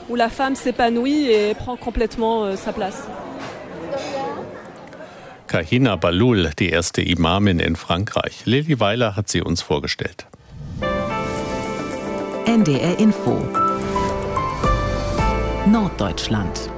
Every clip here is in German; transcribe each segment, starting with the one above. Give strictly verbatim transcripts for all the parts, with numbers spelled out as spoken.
où la femme s'épanouit et prend complètement sa place. Kahina Bahloul, die erste Imamin in Frankreich. Lilly Weiler hat sie uns vorgestellt. N D R Info Norddeutschland.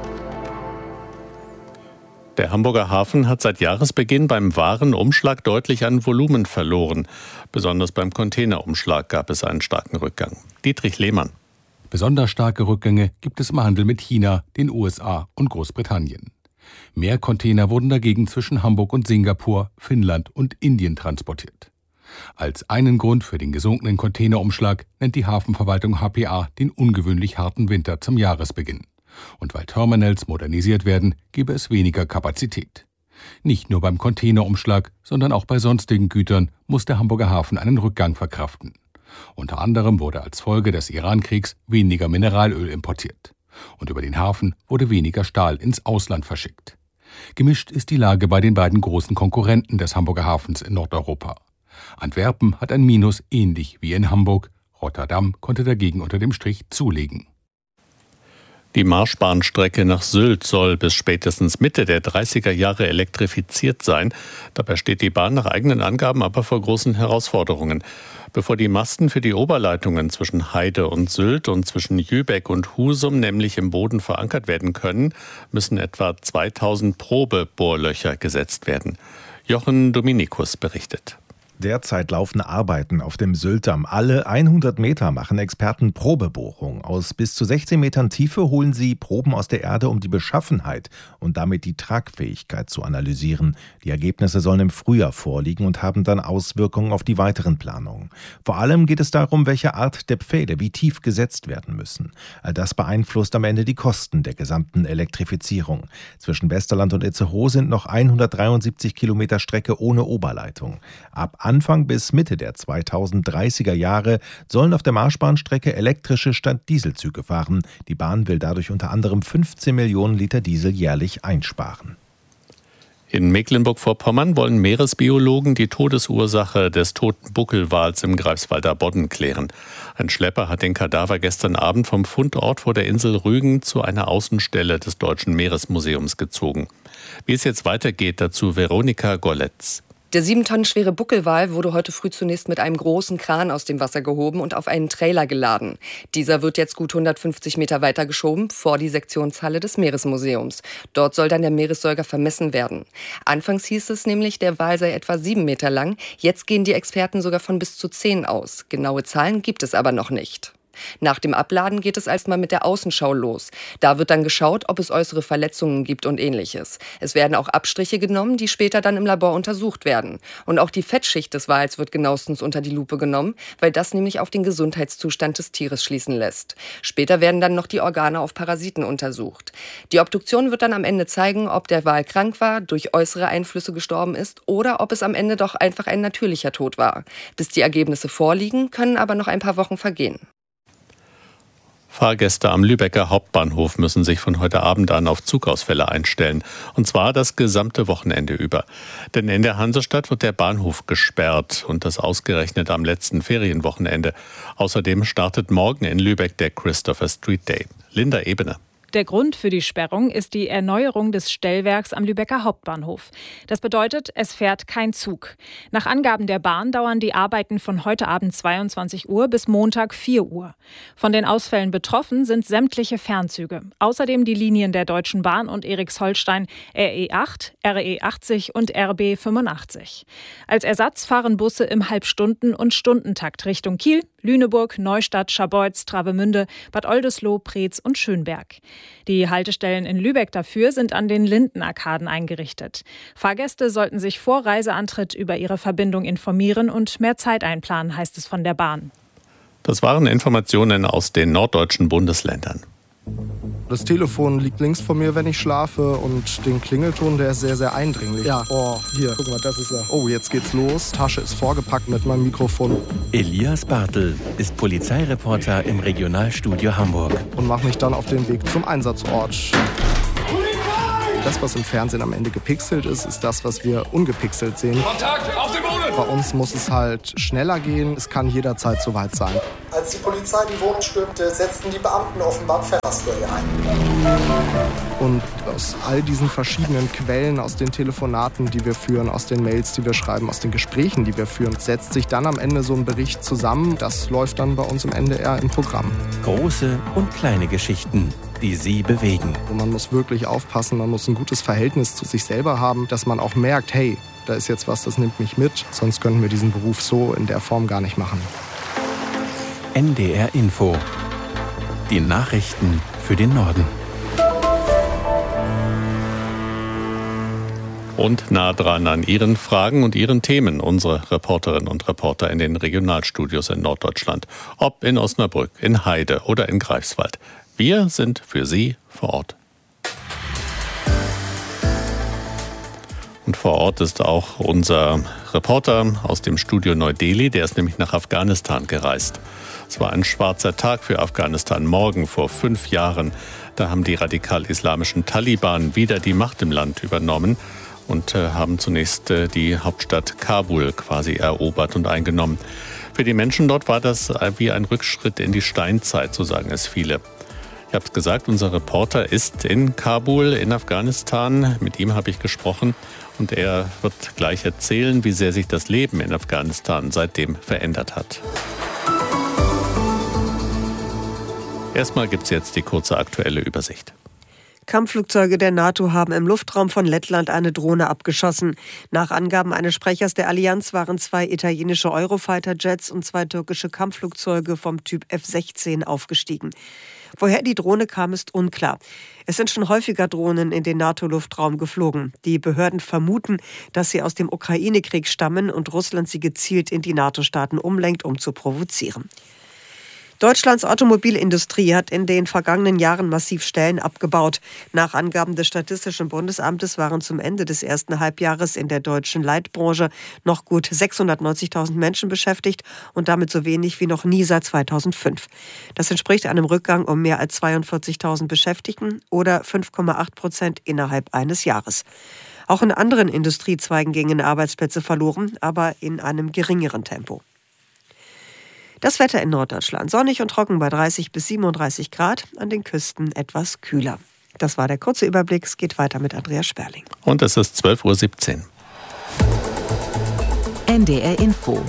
Der Hamburger Hafen hat seit Jahresbeginn beim Warenumschlag deutlich an Volumen verloren. Besonders beim Containerumschlag gab es einen starken Rückgang. Dietrich Lehmann. Besonders starke Rückgänge gibt es im Handel mit China, den U S A und Großbritannien. Mehr Container wurden dagegen zwischen Hamburg und Singapur, Finnland und Indien transportiert. Als einen Grund für den gesunkenen Containerumschlag nennt die Hafenverwaltung H P A den ungewöhnlich harten Winter zum Jahresbeginn. Und weil Terminals modernisiert werden, gebe es weniger Kapazität. Nicht nur beim Containerumschlag, sondern auch bei sonstigen Gütern muss der Hamburger Hafen einen Rückgang verkraften. Unter anderem wurde als Folge des Iran-Kriegs weniger Mineralöl importiert. Und über den Hafen wurde weniger Stahl ins Ausland verschickt. Gemischt ist die Lage bei den beiden großen Konkurrenten des Hamburger Hafens in Nordeuropa. Antwerpen hat ein Minus ähnlich wie in Hamburg. Rotterdam konnte dagegen unter dem Strich zulegen. Die Marschbahnstrecke nach Sylt soll bis spätestens Mitte der dreißiger Jahre elektrifiziert sein. Dabei steht die Bahn nach eigenen Angaben aber vor großen Herausforderungen. Bevor die Masten für die Oberleitungen zwischen Heide und Sylt und zwischen Jübeck und Husum nämlich im Boden verankert werden können, müssen etwa zweitausend Probebohrlöcher gesetzt werden. Jochen Dominikus berichtet. Derzeit laufen Arbeiten auf dem Syltdamm. Alle hundert Meter machen Experten Probebohrung. Aus bis zu sechzehn Metern Tiefe holen sie Proben aus der Erde, um die Beschaffenheit und damit die Tragfähigkeit zu analysieren. Die Ergebnisse sollen im Frühjahr vorliegen und haben dann Auswirkungen auf die weiteren Planungen. Vor allem geht es darum, welche Art der Pfähle wie tief gesetzt werden müssen. All das beeinflusst am Ende die Kosten der gesamten Elektrifizierung. Zwischen Westerland und Itzehoe sind noch hundertdreiundsiebzig Kilometer Strecke ohne Oberleitung. Ab Anfang bis Mitte der zweitausenddreißiger Jahre sollen auf der Marschbahnstrecke elektrische statt Dieselzüge fahren. Die Bahn will dadurch unter anderem fünfzehn Millionen Liter Diesel jährlich einsparen. In Mecklenburg-Vorpommern wollen Meeresbiologen die Todesursache des toten Buckelwals im Greifswalder Bodden klären. Ein Schlepper hat den Kadaver gestern Abend vom Fundort vor der Insel Rügen zu einer Außenstelle des Deutschen Meeresmuseums gezogen. Wie es jetzt weitergeht, dazu Veronika Golletz. Der sieben Tonnen schwere Buckelwal wurde heute früh zunächst mit einem großen Kran aus dem Wasser gehoben und auf einen Trailer geladen. Dieser wird jetzt gut hundertfünfzig Meter weiter geschoben, vor die Sektionshalle des Meeresmuseums. Dort soll dann der Meeressäuger vermessen werden. Anfangs hieß es nämlich, der Wal sei etwa sieben Meter lang. Jetzt gehen die Experten sogar von bis zu zehn aus. Genaue Zahlen gibt es aber noch nicht. Nach dem Abladen geht es erstmal mit der Außenschau los. Da wird dann geschaut, ob es äußere Verletzungen gibt und Ähnliches. Es werden auch Abstriche genommen, die später dann im Labor untersucht werden. Und auch die Fettschicht des Wals wird genauestens unter die Lupe genommen, weil das nämlich auf den Gesundheitszustand des Tieres schließen lässt. Später werden dann noch die Organe auf Parasiten untersucht. Die Obduktion wird dann am Ende zeigen, ob der Wal krank war, durch äußere Einflüsse gestorben ist oder ob es am Ende doch einfach ein natürlicher Tod war. Bis die Ergebnisse vorliegen, können aber noch ein paar Wochen vergehen. Fahrgäste am Lübecker Hauptbahnhof müssen sich von heute Abend an auf Zugausfälle einstellen. Und zwar das gesamte Wochenende über. Denn in der Hansestadt wird der Bahnhof gesperrt. Und das ausgerechnet am letzten Ferienwochenende. Außerdem startet morgen in Lübeck der Christopher Street Day. Linda Ebener. Der Grund für die Sperrung ist die Erneuerung des Stellwerks am Lübecker Hauptbahnhof. Das bedeutet, es fährt kein Zug. Nach Angaben der Bahn dauern die Arbeiten von heute Abend zweiundzwanzig Uhr bis Montag vier Uhr. Von den Ausfällen betroffen sind sämtliche Fernzüge. Außerdem die Linien der Deutschen Bahn und Erichsholstein R E acht, R E achtzig und R B fünfundachtzig. Als Ersatz fahren Busse im Halbstunden- und Stundentakt Richtung Kiel, Lüneburg, Neustadt, Scharbeutz, Travemünde, Bad Oldesloe, Preetz und Schönberg. Die Haltestellen in Lübeck dafür sind an den Lindenarkaden eingerichtet. Fahrgäste sollten sich vor Reiseantritt über ihre Verbindung informieren und mehr Zeit einplanen, heißt es von der Bahn. Das waren Informationen aus den norddeutschen Bundesländern. Das Telefon liegt links von mir, wenn ich schlafe, und den Klingelton, der ist sehr, sehr eindringlich. Ja. Oh, hier, guck mal, das ist er. Oh, jetzt geht's los. Tasche ist vorgepackt mit meinem Mikrofon. Elias Bartel ist Polizeireporter im Regionalstudio Hamburg. Und mache mich dann auf den Weg zum Einsatzort. Das, was im Fernsehen am Ende gepixelt ist, ist das, was wir ungepixelt sehen. Kontakt, auf den Boden! Bei uns muss es halt schneller gehen. Es kann jederzeit soweit sein. Als die Polizei die Wohnung stürmte, setzten die Beamten offenbar Pfefferspray ein. Und aus all diesen verschiedenen Quellen, aus den Telefonaten, die wir führen, aus den Mails, die wir schreiben, aus den Gesprächen, die wir führen, setzt sich dann am Ende so ein Bericht zusammen. Das läuft dann bei uns am Ende eher im Programm. Große und kleine Geschichten, die Sie bewegen. Und man muss wirklich aufpassen, man muss ein gutes Verhältnis zu sich selber haben, dass man auch merkt, hey, da ist jetzt was, das nimmt mich mit. Sonst könnten wir diesen Beruf so in der Form gar nicht machen. N D R Info. Die Nachrichten für den Norden. Und nah dran an Ihren Fragen und Ihren Themen unsere Reporterinnen und Reporter in den Regionalstudios in Norddeutschland. Ob in Osnabrück, in Heide oder in Greifswald. Wir sind für Sie vor Ort. Und vor Ort ist auch unser Reporter aus dem Studio Neu-Delhi, der ist nämlich nach Afghanistan gereist. Es war ein schwarzer Tag für Afghanistan. Morgen vor fünf Jahren, da haben die radikal-islamischen Taliban wieder die Macht im Land übernommen und äh, haben zunächst äh, die Hauptstadt Kabul quasi erobert und eingenommen. Für die Menschen dort war das äh, wie ein Rückschritt in die Steinzeit, so sagen es viele. Ich habe es gesagt, unser Reporter ist in Kabul in Afghanistan. Mit ihm habe ich gesprochen und er wird gleich erzählen, wie sehr sich das Leben in Afghanistan seitdem verändert hat. Erstmal gibt es jetzt die kurze aktuelle Übersicht. Kampfflugzeuge der NATO haben im Luftraum von Lettland eine Drohne abgeschossen. Nach Angaben eines Sprechers der Allianz waren zwei italienische Eurofighter-Jets und zwei türkische Kampfflugzeuge vom Typ F sechzehn aufgestiegen. Woher die Drohne kam, ist unklar. Es sind schon häufiger Drohnen in den NATO-Luftraum geflogen. Die Behörden vermuten, dass sie aus dem Ukraine-Krieg stammen und Russland sie gezielt in die NATO-Staaten umlenkt, um zu provozieren. Deutschlands Automobilindustrie hat in den vergangenen Jahren massiv Stellen abgebaut. Nach Angaben des Statistischen Bundesamtes waren zum Ende des ersten Halbjahres in der deutschen Leitbranche noch gut sechshundertneunzigtausend Menschen beschäftigt und damit so wenig wie noch nie seit zweitausendfünf. Das entspricht einem Rückgang um mehr als zweiundvierzigtausend Beschäftigten oder fünf Komma acht Prozent innerhalb eines Jahres. Auch in anderen Industriezweigen gingen Arbeitsplätze verloren, aber in einem geringeren Tempo. Das Wetter in Norddeutschland. Sonnig und trocken bei dreißig bis siebenunddreißig Grad, an den Küsten etwas kühler. Das war der kurze Überblick. Es geht weiter mit Andreas Sperling. Und es ist zwölf Uhr siebzehn. N D R Info.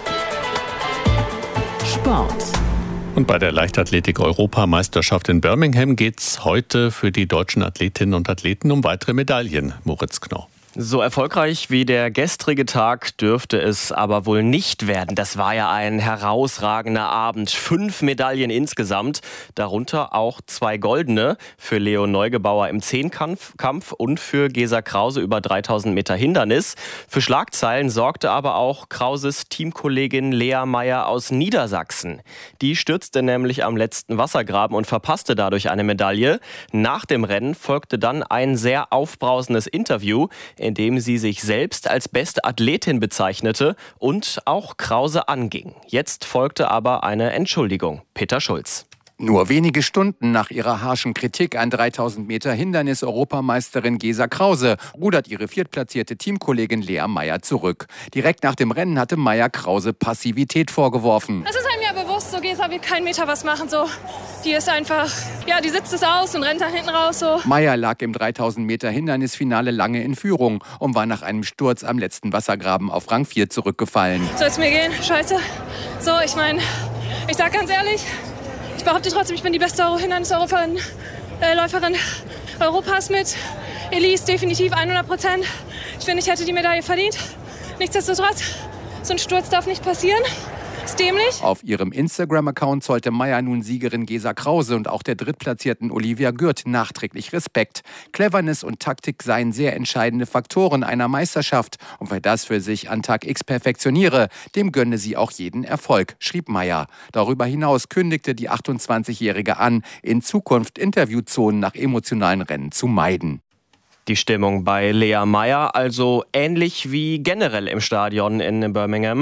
Sport. Und bei der Leichtathletik-Europameisterschaft in Birmingham geht es heute für die deutschen Athletinnen und Athleten um weitere Medaillen. Moritz Knorr. So erfolgreich wie der gestrige Tag dürfte es aber wohl nicht werden. Das war ja ein herausragender Abend. Fünf Medaillen insgesamt, darunter auch zwei goldene für Leo Neugebauer im Zehnkampf Kampf und für Gesa Krause über dreitausend Meter Hindernis. Für Schlagzeilen sorgte aber auch Krauses Teamkollegin Lea Meyer aus Niedersachsen. Die stürzte nämlich am letzten Wassergraben und verpasste dadurch eine Medaille. Nach dem Rennen folgte dann ein sehr aufbrausendes Interview, in dem sie sich selbst als beste Athletin bezeichnete und auch Krause anging. Jetzt folgte aber eine Entschuldigung. Peter Schulz. Nur wenige Stunden nach ihrer harschen Kritik an dreitausend Meter Hindernis-Europameisterin Gesa Krause rudert ihre viertplatzierte Teamkollegin Lea Meyer zurück. Direkt nach dem Rennen hatte Meyer Krause Passivität vorgeworfen. Es ist einem ja bewusst, so Gesa will keinen Meter was machen. So. Die ist einfach, ja, die sitzt es aus und rennt da hinten raus. So. Meyer lag im dreitausend Meter Hindernisfinale lange in Führung und war nach einem Sturz am letzten Wassergraben auf Rang vier zurückgefallen. Soll es mir gehen? Scheiße. So, ich meine, ich sag ganz ehrlich, ich behaupte trotzdem, ich bin die beste Hindernisläuferin äh, Läuferin Europas mit Elise, definitiv hundert Prozent. Ich finde, ich hätte die Medaille verdient. Nichtsdestotrotz, so ein Sturz darf nicht passieren. Ist dämlich. Auf ihrem Instagram-Account zollte Meyer nun Siegerin Gesa Krause und auch der drittplatzierten Olivia Gürt nachträglich Respekt. Cleverness und Taktik seien sehr entscheidende Faktoren einer Meisterschaft. Und wer das für sich an Tag X perfektioniere, dem gönne sie auch jeden Erfolg, schrieb Meyer. Darüber hinaus kündigte die achtundzwanzigjährige an, in Zukunft Interviewzonen nach emotionalen Rennen zu meiden. Die Stimmung bei Lea Meyer also ähnlich wie generell im Stadion in Birmingham.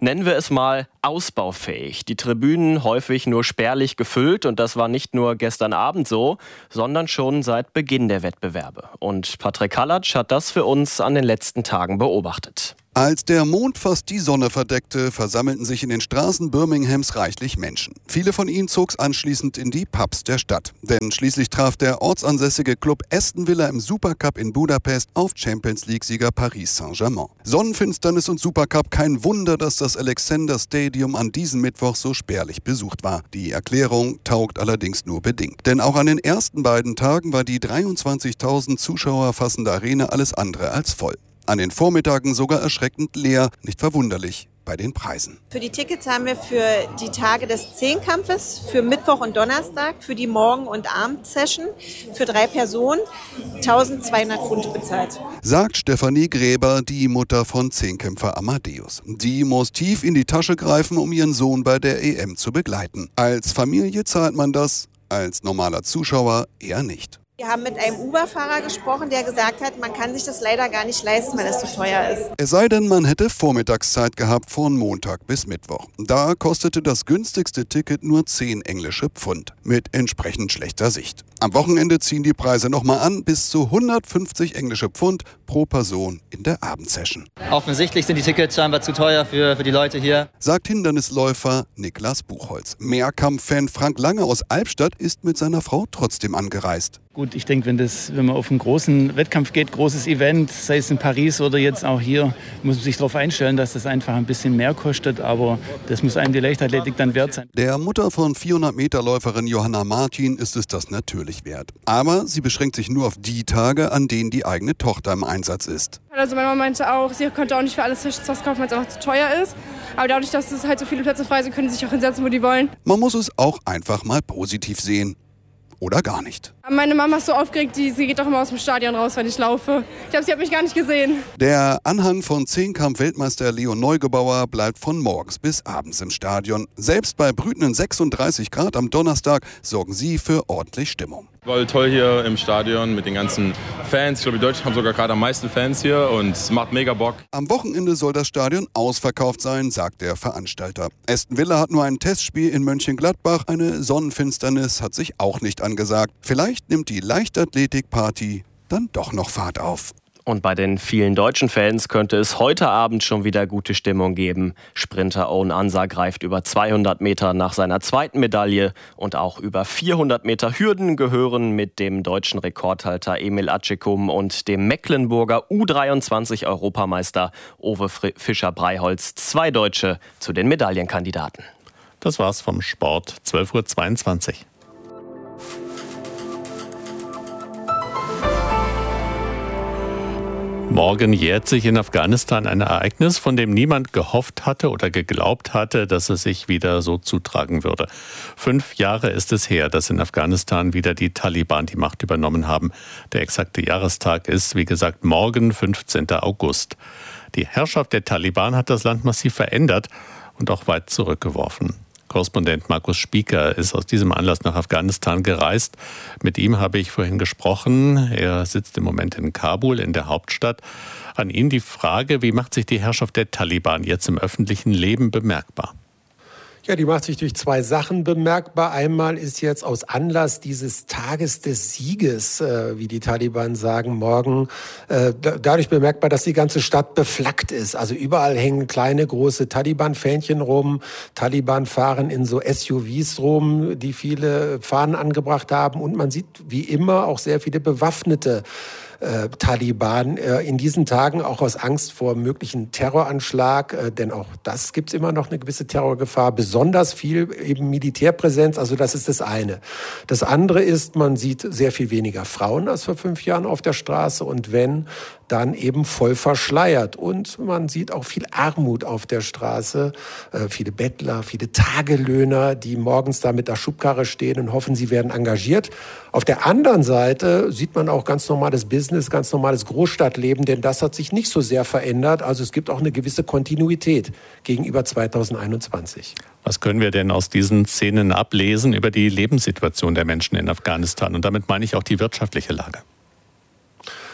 Nennen wir es mal ausbaufähig. Die Tribünen häufig nur spärlich gefüllt und das war nicht nur gestern Abend so, sondern schon seit Beginn der Wettbewerbe. Und Patrick Hallatsch hat das für uns an den letzten Tagen beobachtet. Als der Mond fast die Sonne verdeckte, versammelten sich in den Straßen Birminghams reichlich Menschen. Viele von ihnen zog's anschließend in die Pubs der Stadt. Denn schließlich traf der ortsansässige Club Aston Villa im Supercup in Budapest auf Champions-League-Sieger Paris Saint-Germain. Sonnenfinsternis und Supercup, kein Wunder, dass das Alexander Stadium an diesem Mittwoch so spärlich besucht war. Die Erklärung taugt allerdings nur bedingt. Denn auch an den ersten beiden Tagen war die dreiundzwanzigtausend Zuschauer fassende Arena alles andere als voll. An den Vormittagen sogar erschreckend leer, nicht verwunderlich bei den Preisen. Für die Tickets haben wir für die Tage des Zehnkampfes, für Mittwoch und Donnerstag, für die Morgen- und Abendsession, für drei Personen eintausendzweihundert Pfund bezahlt. Sagt Stefanie Gräber, die Mutter von Zehnkämpfer Amadeus. Die muss tief in die Tasche greifen, um ihren Sohn bei der E M zu begleiten. Als Familie zahlt man das, als normaler Zuschauer eher nicht. Wir haben mit einem Uber-Fahrer gesprochen, der gesagt hat, man kann sich das leider gar nicht leisten, weil es so teuer ist. Es sei denn, man hätte Vormittagszeit gehabt von Montag bis Mittwoch. Da kostete das günstigste Ticket nur zehn englische Pfund, mit entsprechend schlechter Sicht. Am Wochenende ziehen die Preise nochmal an, bis zu hundertfünfzig englische Pfund pro Person in der Abendsession. Offensichtlich sind die Tickets scheinbar zu teuer für, für die Leute hier. Sagt Hindernisläufer Niklas Buchholz. Mehrkampf-Fan Frank Lange aus Albstadt ist mit seiner Frau trotzdem angereist. Gut, ich denke, wenn, das, wenn man auf einen großen Wettkampf geht, großes Event, sei es in Paris oder jetzt auch hier, muss man sich darauf einstellen, dass das einfach ein bisschen mehr kostet. Aber das muss einem die Leichtathletik dann wert sein. Der Mutter von vierhundert-Meter-Läuferin Johanna Martin ist es das natürlich wert. Aber sie beschränkt sich nur auf die Tage, an denen die eigene Tochter im Einsatz ist. Also meine Mama meinte auch, sie konnte auch nicht für alles was kaufen, weil es einfach zu teuer ist. Aber dadurch, dass es halt so viele Plätze frei sind, können sie sich auch hinsetzen, wo die wollen. Man muss es auch einfach mal positiv sehen. Oder gar nicht. Meine Mama ist so aufgeregt, die, sie geht doch immer aus dem Stadion raus, wenn ich laufe. Ich glaube, sie hat mich gar nicht gesehen. Der Anhang von Zehnkampf-Weltmeister Leon Neugebauer bleibt von morgens bis abends im Stadion. Selbst bei brütenden sechsunddreißig Grad am Donnerstag sorgen sie für ordentlich Stimmung. War toll hier im Stadion mit den ganzen Fans. Ich glaube, die Deutschen haben sogar gerade am meisten Fans hier und es macht mega Bock. Am Wochenende soll das Stadion ausverkauft sein, sagt der Veranstalter. Aston Villa hat nur ein Testspiel in Mönchengladbach. Eine Sonnenfinsternis hat sich auch nicht angesagt. Vielleicht nimmt die Leichtathletik-Party dann doch noch Fahrt auf. Und bei den vielen deutschen Fans könnte es heute Abend schon wieder gute Stimmung geben. Sprinter Owen Ansa greift über zweihundert Meter nach seiner zweiten Medaille und auch über vierhundert Meter Hürden gehören mit dem deutschen Rekordhalter Emil Acecum und dem Mecklenburger U dreiundzwanzig Europameister Ove Fischer-Breiholz zwei Deutsche zu den Medaillenkandidaten. Das war's vom Sport, zwölf Uhr zweiundzwanzig. Morgen jährt sich in Afghanistan ein Ereignis, von dem niemand gehofft hatte oder geglaubt hatte, dass es sich wieder so zutragen würde. Fünf Jahre ist es her, dass in Afghanistan wieder die Taliban die Macht übernommen haben. Der exakte Jahrestag ist, wie gesagt, morgen, fünfzehnten August. Die Herrschaft der Taliban hat das Land massiv verändert und auch weit zurückgeworfen. Korrespondent Markus Spieker ist aus diesem Anlass nach Afghanistan gereist. Mit ihm habe ich vorhin gesprochen. Er sitzt im Moment in Kabul, in der Hauptstadt. An ihn die Frage, wie macht sich die Herrschaft der Taliban jetzt im öffentlichen Leben bemerkbar? Ja, die macht sich durch zwei Sachen bemerkbar. Einmal ist jetzt aus Anlass dieses Tages des Sieges, äh, wie die Taliban sagen, morgen, äh, dadurch bemerkbar, dass die ganze Stadt beflaggt ist. Also überall hängen kleine, große Taliban-Fähnchen rum. Taliban fahren in so S U Vs rum, die viele Fahnen angebracht haben. Und man sieht wie immer auch sehr viele bewaffnete Äh, Taliban äh, in diesen Tagen auch aus Angst vor möglichen Terroranschlag, äh, denn auch das gibt's immer noch eine gewisse Terrorgefahr, besonders viel eben Militärpräsenz, also das ist das eine. Das andere ist, man sieht sehr viel weniger Frauen als vor fünf Jahren auf der Straße und wenn, dann eben voll verschleiert und man sieht auch viel Armut auf der Straße, äh, viele Bettler, viele Tagelöhner, die morgens da mit der Schubkarre stehen und hoffen, sie werden engagiert. Auf der anderen Seite sieht man auch ganz normales Business, ganz normales Großstadtleben, denn das hat sich nicht so sehr verändert. Also es gibt auch eine gewisse Kontinuität gegenüber zweitausendeinundzwanzig. Was können wir denn aus diesen Szenen ablesen über die Lebenssituation der Menschen in Afghanistan? Und damit meine ich auch die wirtschaftliche Lage.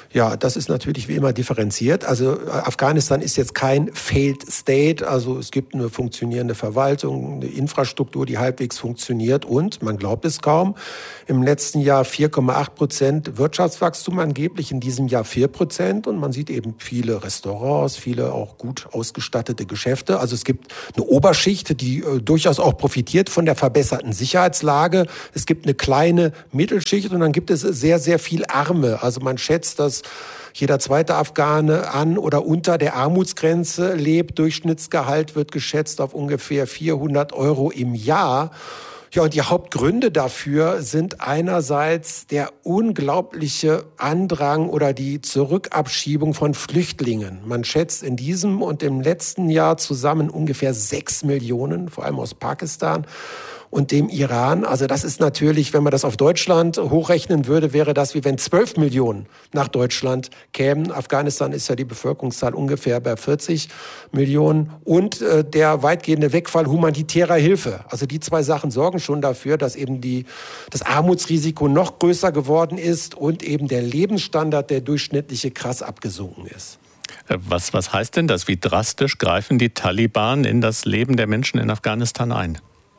Ja, das ist natürlich wie immer differenziert. Also Afghanistan ist jetzt kein failed state. Also es gibt eine funktionierende Verwaltung, eine Infrastruktur, die halbwegs funktioniert. Und, man glaubt es kaum, im letzten Jahr vier Komma acht Prozent Wirtschaftswachstum, angeblich in diesem Jahr vier Prozent. Und man sieht eben viele Restaurants, viele auch gut ausgestattete Geschäfte. Also es gibt eine Oberschicht, die äh, durchaus auch profitiert von der verbesserten Sicherheitslage. Es gibt eine kleine Mittelschicht und dann gibt es sehr, sehr viel Arme. Also man schätzt, dass jeder zweite Afghane an oder unter der Armutsgrenze lebt. Durchschnittsgehalt wird geschätzt auf ungefähr vierhundert Euro im Jahr. Ja, und die Hauptgründe dafür sind einerseits der unglaubliche Andrang oder die Zurückabschiebung von Flüchtlingen. Man schätzt in diesem und im letzten Jahr zusammen ungefähr sechs Millionen, vor allem aus Pakistan und dem Iran. Also das ist natürlich, wenn man das auf Deutschland hochrechnen würde, wäre das wie wenn zwölf Millionen nach Deutschland kämen. Afghanistan ist ja die Bevölkerungszahl ungefähr bei vierzig Millionen. Und äh, der weitgehende Wegfall humanitärer Hilfe. Also die zwei Sachen sorgen schon dafür, dass eben die, das Armutsrisiko noch größer geworden ist und eben der Lebensstandard, der durchschnittliche, krass abgesunken ist. Was, was heißt denn das? Wie drastisch greifen die Taliban in das Leben der Menschen in Afghanistan ein?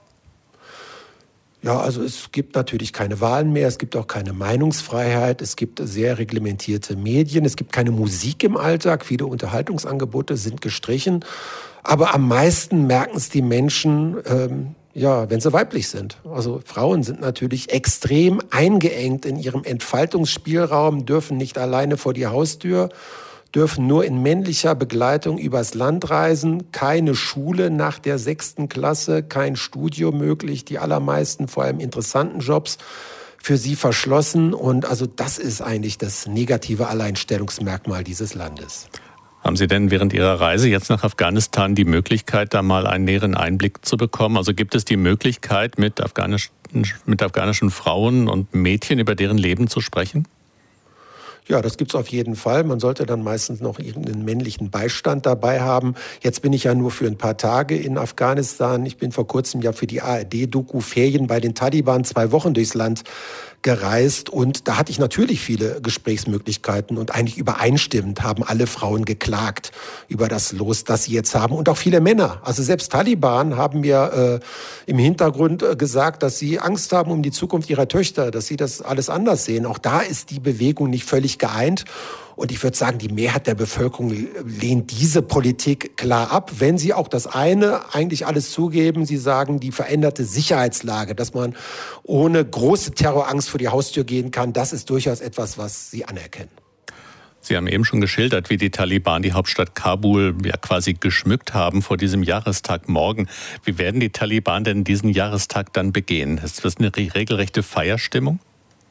Ja, also es gibt natürlich keine Wahlen mehr, es gibt auch keine Meinungsfreiheit, es gibt sehr reglementierte Medien, es gibt keine Musik im Alltag, viele Unterhaltungsangebote sind gestrichen. Aber am meisten merken es die Menschen, ähm, ja, wenn sie weiblich sind. Also Frauen sind natürlich extrem eingeengt in ihrem Entfaltungsspielraum, dürfen nicht alleine vor die Haustür, dürfen nur in männlicher Begleitung übers Land reisen, keine Schule nach der sechsten Klasse, kein Studium möglich, die allermeisten, vor allem interessanten Jobs, für sie verschlossen. Und also das ist eigentlich das negative Alleinstellungsmerkmal dieses Landes. Haben Sie denn während Ihrer Reise jetzt nach Afghanistan die Möglichkeit, da mal einen näheren Einblick zu bekommen? Also gibt es die Möglichkeit, mit afghanischen, mit afghanischen Frauen und Mädchen über deren Leben zu sprechen? Ja, das gibt's auf jeden Fall. Man sollte dann meistens noch irgendeinen männlichen Beistand dabei haben. Jetzt bin ich ja nur für ein paar Tage in Afghanistan. Ich bin vor kurzem ja für die A R D-Doku Ferien bei den Taliban zwei Wochen durchs Land gereist und da hatte ich natürlich viele Gesprächsmöglichkeiten und eigentlich übereinstimmend haben alle Frauen geklagt über das Los, das sie jetzt haben und auch viele Männer. Also selbst Taliban haben mir äh, im Hintergrund äh, gesagt, dass sie Angst haben um die Zukunft ihrer Töchter, dass sie das alles anders sehen. Auch da ist die Bewegung nicht völlig geeint. Und ich würde sagen, die Mehrheit der Bevölkerung lehnt diese Politik klar ab, wenn sie auch das eine eigentlich alles zugeben. Sie sagen, die veränderte Sicherheitslage, dass man ohne große Terrorangst vor die Haustür gehen kann, das ist durchaus etwas, was sie anerkennen. Sie haben eben schon geschildert, wie die Taliban die Hauptstadt Kabul ja quasi geschmückt haben vor diesem Jahrestag morgen. Wie werden die Taliban denn diesen Jahrestag dann begehen? Ist das eine regelrechte Feierstimmung?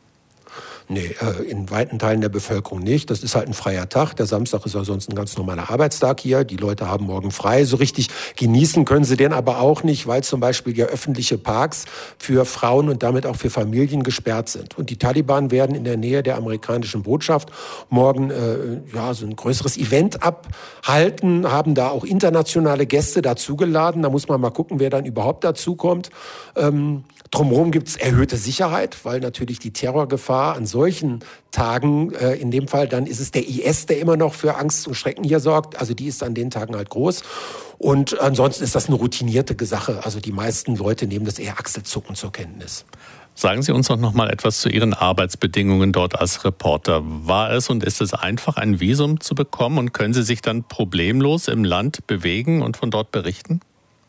Nee, in weiten Teilen der Bevölkerung nicht. Das ist halt ein freier Tag. Der Samstag ist ja sonst ein ganz normaler Arbeitstag hier. Die Leute haben morgen frei. So richtig genießen können sie den aber auch nicht, weil zum Beispiel ja öffentliche Parks für Frauen und damit auch für Familien gesperrt sind. Und die Taliban werden in der Nähe der amerikanischen Botschaft morgen äh, ja so ein größeres Event abhalten, haben da auch internationale Gäste dazugeladen. Da muss man mal gucken, wer dann überhaupt dazukommt. Ähm, Drumherum gibt es erhöhte Sicherheit, weil natürlich die Terrorgefahr an solchen Tagen, äh, in dem Fall dann ist es der I S, der immer noch für Angst und Schrecken hier sorgt. Also die ist an den Tagen halt groß. Und ansonsten ist das eine routinierte Sache. Also die meisten Leute nehmen das eher achselzuckend zur Kenntnis. Sagen Sie uns doch noch mal etwas zu Ihren Arbeitsbedingungen dort als Reporter. War es und ist es einfach, ein Visum zu bekommen und können Sie sich dann problemlos im Land bewegen und von dort berichten?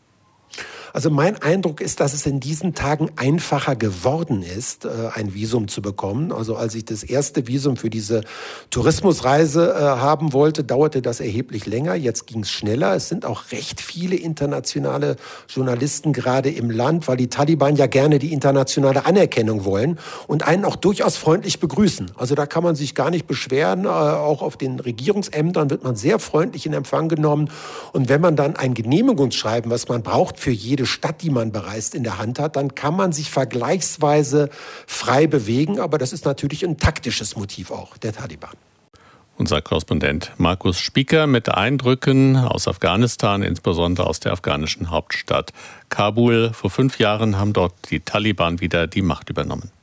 Also mein Eindruck ist, dass es in diesen Tagen einfacher geworden ist, ein Visum zu bekommen. Also als ich das erste Visum für diese Tourismusreise haben wollte, dauerte das erheblich länger. Jetzt ging es schneller. Es sind auch recht viele internationale Journalisten gerade im Land, weil die Taliban ja gerne die internationale Anerkennung wollen und einen auch durchaus freundlich begrüßen. Also da kann man sich gar nicht beschweren. Auch auf den Regierungsämtern wird man sehr freundlich in Empfang genommen. Und wenn man dann ein Genehmigungsschreiben, was man braucht für jede Stadt, die man bereist, in der Hand hat, dann kann man sich vergleichsweise frei bewegen. Aber das ist natürlich ein taktisches Motiv auch der Taliban. Unser Korrespondent Markus Spieker mit Eindrücken aus Afghanistan, insbesondere aus der afghanischen Hauptstadt Kabul. Vor fünf Jahren haben dort die Taliban wieder die Macht übernommen.